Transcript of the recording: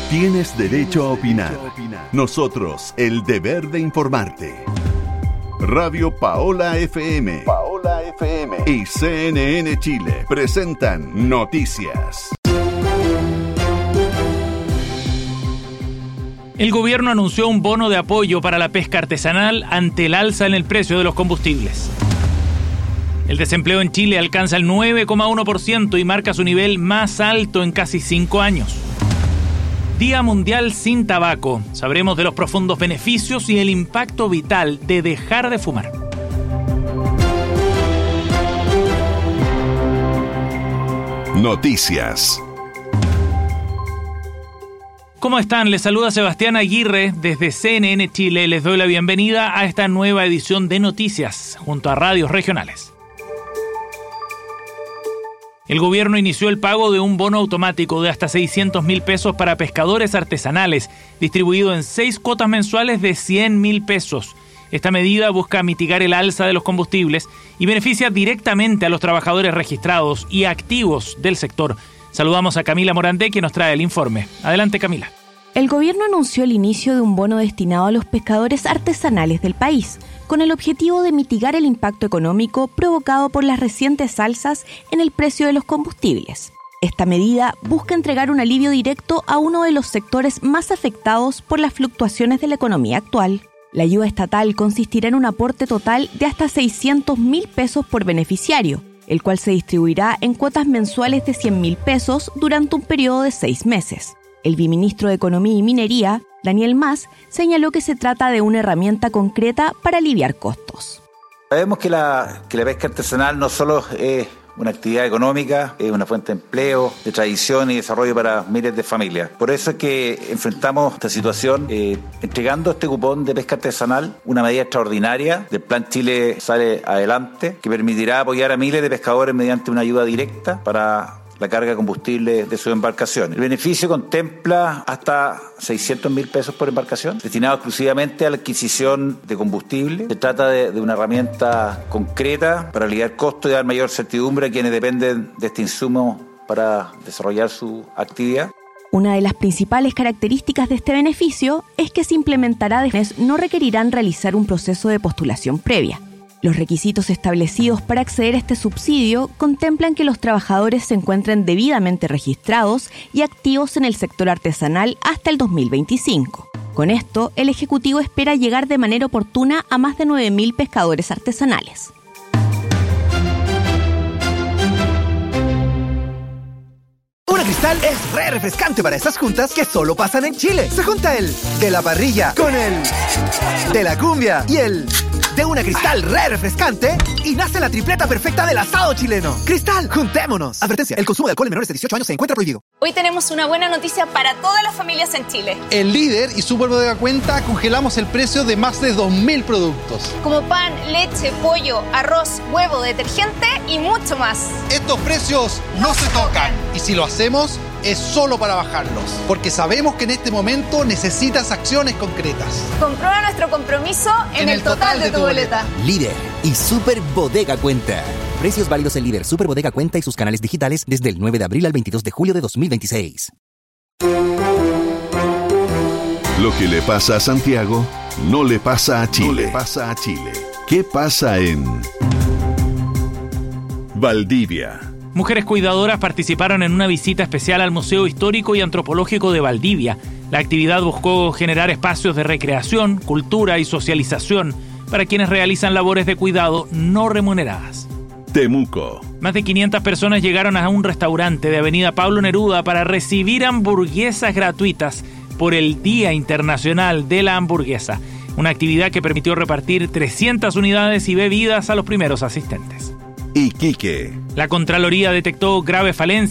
Tienes derecho a opinar. Nosotros, el deber de informarte. Radio Paola FM y CNN Chile presentan Noticias. El gobierno anunció un bono de apoyo para la pesca artesanal ante el alza en el precio de los combustibles. El desempleo en Chile alcanza el 9,1% y marca su nivel más alto en casi 5 años. Día Mundial sin Tabaco. Sabremos de los profundos beneficios y el impacto vital de dejar de fumar. Noticias. ¿Cómo están? Les saluda Sebastián Aguirre desde CNN Chile. Les doy la bienvenida a esta nueva edición de Noticias junto a radios regionales. El gobierno inició el pago de un bono automático de hasta 600.000 pesos para pescadores artesanales, distribuido en 6 cuotas mensuales de 100.000 pesos. Esta medida busca mitigar el alza de los combustibles y beneficia directamente a los trabajadores registrados y activos del sector. Saludamos a Camila Morandé, que nos trae el informe. Adelante, Camila. El gobierno anunció el inicio de un bono destinado a los pescadores artesanales del país, con el objetivo de mitigar el impacto económico provocado por las recientes alzas en el precio de los combustibles. Esta medida busca entregar un alivio directo a uno de los sectores más afectados por las fluctuaciones de la economía actual. La ayuda estatal consistirá en un aporte total de hasta 600.000 pesos por beneficiario, el cual se distribuirá en cuotas mensuales de 100.000 pesos durante un periodo de 6 meses. El viceministro de Economía y Minería, Daniel Mas, señaló que se trata de una herramienta concreta para aliviar costos. Sabemos que la pesca artesanal no solo es una actividad económica, es una fuente de empleo, de tradición y desarrollo para miles de familias. Por eso es que enfrentamos esta situación entregando este cupón de pesca artesanal, una medida extraordinaria del Plan Chile Sale Adelante, que permitirá apoyar a miles de pescadores mediante una ayuda directa para la carga de combustible de su embarcación. El beneficio contempla hasta 600.000 pesos por embarcación, destinado exclusivamente a la adquisición de combustible. Se trata de una herramienta concreta para aliviar costos y dar mayor certidumbre a quienes dependen de este insumo para desarrollar su actividad. Una de las principales características de este beneficio es que se implementará de quienes no requerirán realizar un proceso de postulación previa. Los requisitos establecidos para acceder a este subsidio contemplan que los trabajadores se encuentren debidamente registrados y activos en el sector artesanal hasta el 2025. Con esto, el Ejecutivo espera llegar de manera oportuna a más de 9.000 pescadores artesanales. Una Cristal es re refrescante para esas juntas que solo pasan en Chile. Se junta el de la parrilla con el de la cumbia y el de una Cristal re refrescante y nace la tripleta perfecta del asado chileno. Cristal, juntémonos. Advertencia, el consumo de alcohol en menores de 18 años se encuentra prohibido. Hoy tenemos una buena noticia para todas las familias en Chile. En Líder y Superbodega Cuenta congelamos el precio de más de 2.000 productos. Como pan, leche, pollo, arroz, huevo, detergente y mucho más. Estos precios no se tocan. Y si lo hacemos, es solo para bajarlos. Porque sabemos que en este momento necesitas acciones concretas. Comprueba nuestro compromiso en el total de tu boleta. Líder y Superbodega Cuenta. Precios válidos en Líder, Superbodega Cuenta y sus canales digitales desde el 9 de abril al 22 de julio de 2026. Lo que le pasa a Santiago no le pasa a Chile. ¿Qué pasa en Valdivia? Mujeres cuidadoras participaron en una visita especial al Museo Histórico y Antropológico de Valdivia. La actividad buscó generar espacios de recreación, cultura y socialización para quienes realizan labores de cuidado no remuneradas. Temuco. Más de 500 personas llegaron a un restaurante de Avenida Pablo Neruda para recibir hamburguesas gratuitas por el Día Internacional de la Hamburguesa, una actividad que permitió repartir 300 unidades y bebidas a los primeros asistentes. Iquique. La Contraloría detectó graves falencias